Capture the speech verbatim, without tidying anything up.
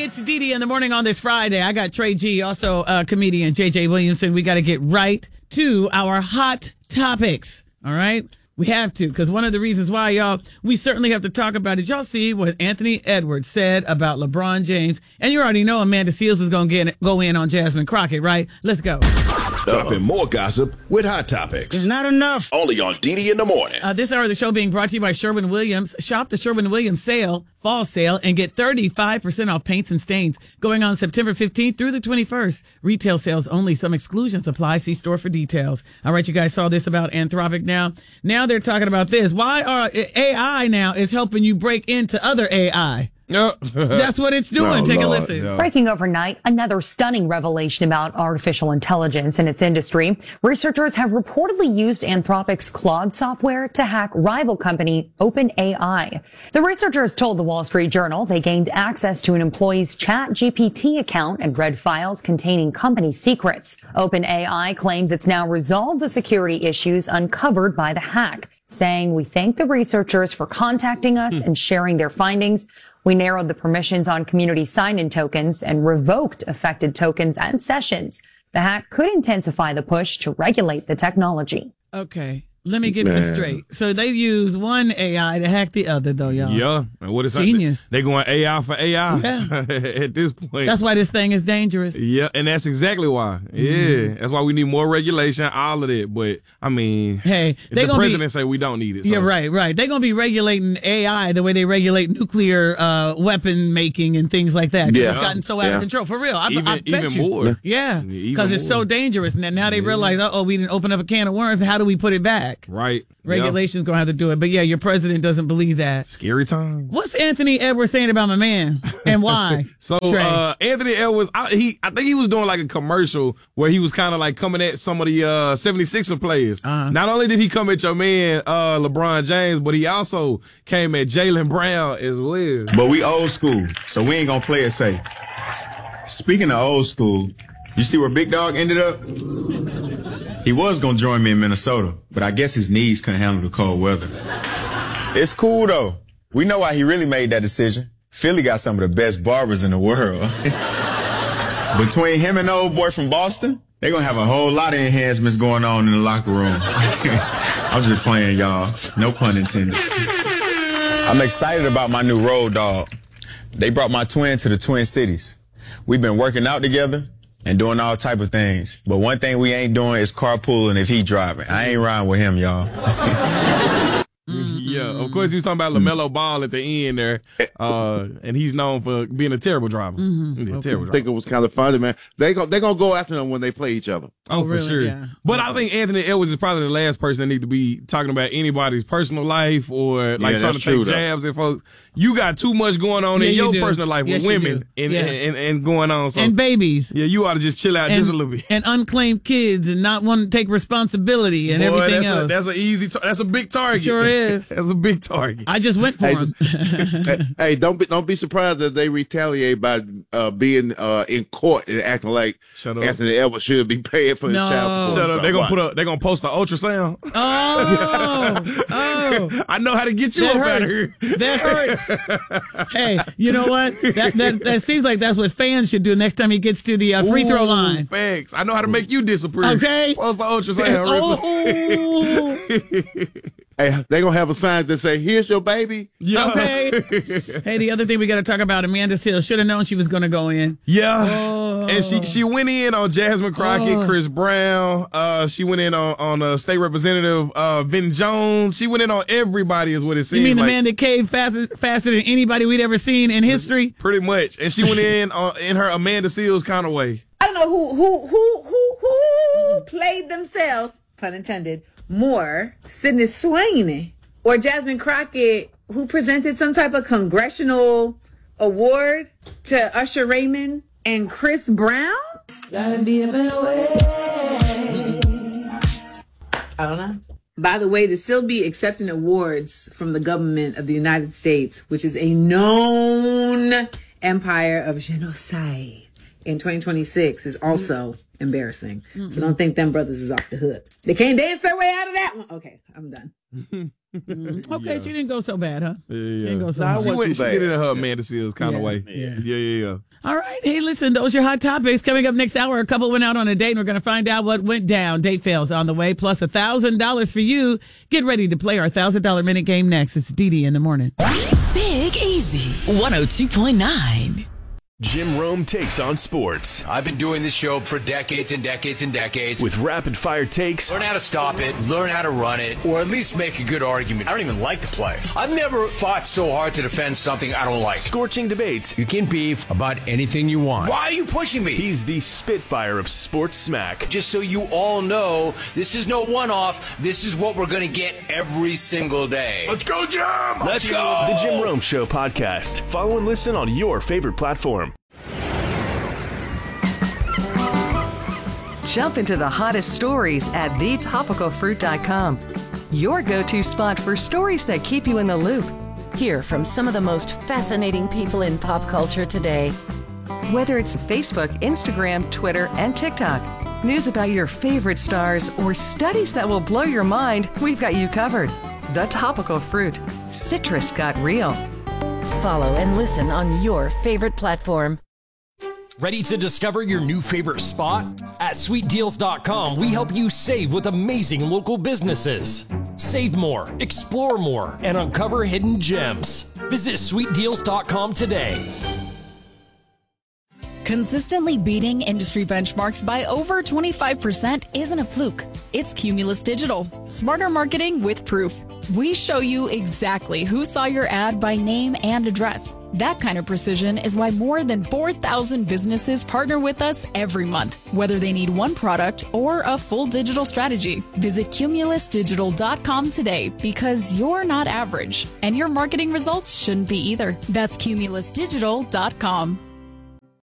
It's Dee Dee in the morning on this Friday. I got Trey G, also uh, comedian J J Williamson. We got to get right to our hot topics. All right? We have to, because one of the reasons why, y'all, we certainly have to talk about it. Did y'all see what Anthony Edwards said about LeBron James? And you already know Amanda Seales was going to go in on Jasmine Crockett, right? Let's go. Dropping more gossip with Hot Topics. It's not enough. Only on Dee Dee in the morning. Uh, this hour of the show being brought to you by Sherwin-Williams. Shop the Sherwin-Williams sale, fall sale, and get thirty-five percent off paints and stains. Going on September fifteenth through the twenty-first. Retail sales only. Some exclusions apply. See store for details. All right, you guys saw this about Anthropic now. Now they're talking about this. Why are A I now is helping you break into other A I? No. That's what it's doing. No, Take Lord, a listen. no. Breaking overnight, another stunning revelation about artificial intelligence in its industry. Researchers have reportedly used Anthropic's Claude software to hack rival company OpenAI. The researchers told the Wall Street Journal they gained access to an employee's ChatGPT account and read files containing company secrets. OpenAI claims it's now resolved the security issues uncovered by the hack, saying, "We thank the researchers for contacting us and sharing their findings. We narrowed the permissions on community sign-in tokens and revoked affected tokens and sessions. The hack could intensify the push to regulate the technology." Okay. Let me get Man. this straight. So they use one A I to hack the other, though, y'all. Yeah. And what is Genius. They going A I for A I Yeah. at this point. That's why this thing is dangerous. Yeah, and that's exactly why. Yeah, Mm-hmm. that's why we need more regulation, all of that. But I mean, Hey, they the gonna president be, say we don't need it. So. Yeah, right, right. They're going to be regulating A I the way they regulate nuclear uh, weapon making and things like that. 'Cause Yeah. It's gotten so out Yeah. of control. For real. I, Even, I bet even you. more. Yeah, Even because it's so more. dangerous. And now they realize, uh oh, we didn't open up a can of worms. How do we put it back? Right. Regulation's going to have to do it. But yeah, your president doesn't believe that. Scary time. What's Anthony Edwards saying about my man and why? So Trey? uh, Anthony Edwards, I, he, I think he was doing like a commercial where he was kind of like coming at some of the uh, seventy-sixer players. Uh-huh. Not only did he come at your man uh, LeBron James, but he also came at Jaylen Brown as well. But we old school, so we ain't gonna play it safe. Speaking of old school, you see where Big Dog ended up? He was gonna join me in Minnesota, but I guess his knees couldn't handle the cold weather. It's cool though. We know why he really made that decision. Philly got some of the best barbers in the world. Between him and the old boy from Boston, they're gonna have a whole lot of enhancements going on in the locker room. I'm just playing, y'all. No pun intended. I'm excited about my new road dog. They brought my twin to the Twin Cities. We've been working out together and doing all type of things. But one thing we ain't doing is carpooling if he driving. I ain't riding with him, y'all. Yeah, of course he was talking about LaMelo Ball at the end there, uh, and he's known for being a terrible driver. Mm-hmm. Yeah, I terrible think driver. it was kind of funny, man. They go, they gonna go after them when they play each other. Oh, Oh, for really? sure. Yeah. But I think Anthony Edwards is probably the last person that needs to be talking about anybody's personal life or like Yeah, trying that's to take true, though. jabs at folks. You got too much going on Yeah, in you your do. personal life Yes, with you women do. and, Yeah. and, and and going on. So and babies. yeah, you ought to just chill out And, just a little bit. and unclaimed kids and not want to take responsibility and Boy, everything that's else. A, that's an easy. Tar- that's a big target. Sure is. That's a big target. I just went for Hey, him. hey, hey, don't be don't be surprised that they retaliate by uh, being uh, in court and acting like Shut up. Anthony Edwards should be paying for his No. child support. Shut or up. They're gonna something. put a. They're gonna post an ultrasound. Oh, oh, I know how to get you that up out of hurts. here. That hurts. Hey, you know what? That, that that seems like that's what fans should do next time he gets to the uh, free throw Ooh, line. Facts. I know how to make you disapprove. Okay. Post the ultrasound. Oh, Hey, they gonna have a sign that say, "Here's your baby." Yeah. okay. Hey, the other thing we got to talk about, Amanda Seales should have known she was going to go in. Yeah. Oh. And she she went in on Jasmine Crockett, Oh. Chris Brown. Uh, she went in on on uh, State Representative uh, Vin Jones. She went in on everybody, is what it seems You mean the like. man that caved faster, faster than anybody we'd ever seen in history? Pretty much. And she went in on, in her Amanda Seales kind of way. I don't know who who who who who played themselves, pun intended, more, Sydney Sweeney or Jasmine Crockett, who presented some type of congressional award to Usher Raymond and Chris Brown. Gotta be a better way. I don't know. By the way, to still be accepting awards from the government of the United States, which is a known empire of genocide, in twenty twenty-six is also embarrassing. Mm-hmm. So don't think them brothers is off the hook. They can't dance their way out of that one. Okay, I'm done. Mm-hmm. Okay, yeah. She didn't go so bad, huh? Yeah, yeah. She didn't go so nah, bad. She, went, she did it in her yeah. Amanda Seals kind of yeah. way. Yeah. yeah, yeah, yeah. All right. Hey, listen, those are your hot topics. Coming up next hour, a couple went out on a date, and we're going to find out what went down. Date fails on the way, plus one thousand dollars for you. Get ready to play our one thousand dollars minute game next. It's Dee Dee in the morning. Big Easy, one oh two point nine. Jim Rome takes on sports. I've been doing this show for decades and decades and decades. With rapid-fire takes. Learn how to stop it, learn how to run it, or at least make a good argument. I don't even like the play. I've never fought so hard to defend something I don't like. Scorching debates. You can beef about anything you want. Why are you pushing me? He's the Spitfire of sports smack. Just so you all know, this is no one-off. This is what we're going to get every single day. Let's go, Jim! Let's go! The Jim Rome Show podcast. Follow and listen on your favorite platform. Jump into the hottest stories at the topical fruit dot com. Your go-to spot for stories that keep you in the loop. Hear from some of the most fascinating people in pop culture today. Whether it's Facebook, Instagram, Twitter, and TikTok, news about your favorite stars, or studies that will blow your mind, we've got you covered. The Topical Fruit. Citrus got real. Follow and listen on your favorite platform. Ready to discover your new favorite spot? At sweet deals dot com, we help you save with amazing local businesses. Save more, explore more, and uncover hidden gems. Visit sweet deals dot com today. Consistently beating industry benchmarks by over twenty-five percent isn't a fluke. It's Cumulus Digital. Smarter marketing with proof. We show you exactly who saw your ad by name and address. That kind of precision is why more than four thousand businesses partner with us every month, whether they need one product or a full digital strategy. Visit Cumulus Digital dot com today because you're not average, and your marketing results shouldn't be either. That's Cumulus Digital dot com.